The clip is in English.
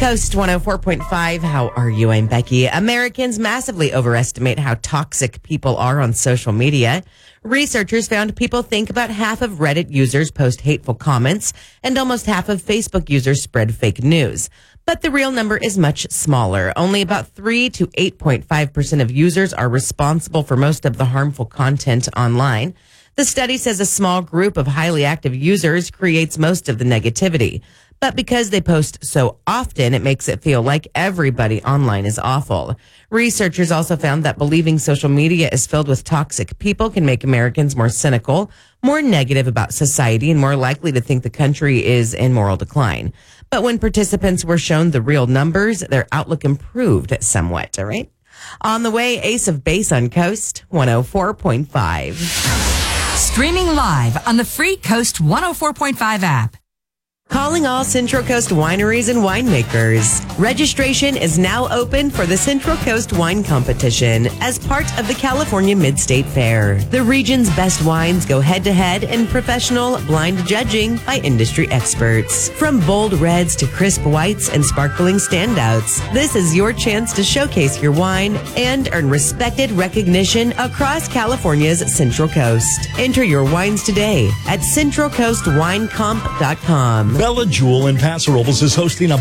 Coast 104.5. How are you? I'm Becky. Americans massively overestimate how toxic people are on social media. Researchers found people think about half of Reddit users post hateful comments and almost half of Facebook users spread fake news. But the real number is much smaller. Only about 3 to 8.5% of users are responsible for most of the harmful content online. The study says a small group of highly active users creates most of the negativity. But because they post so often, it makes it feel like everybody online is awful. Researchers also found that believing social media is filled with toxic people can make Americans more cynical, more negative about society, and more likely to think the country is in moral decline. But when participants were shown the real numbers, their outlook improved somewhat, all right? On the way, Ace of Base on Coast 104.5. Streaming live on the free Coast 104.5 app. Calling all Central Coast wineries and winemakers. Registration is now open for the Central Coast Wine Competition as part of the California Mid-State Fair. The region's best wines go head-to-head in professional blind judging by industry experts. From bold reds to crisp whites and sparkling standouts, this is your chance to showcase your wine and earn respected recognition across California's Central Coast. Enter your wines today at centralcoastwinecomp.com. Bella Jewel in Paso Robles is hosting a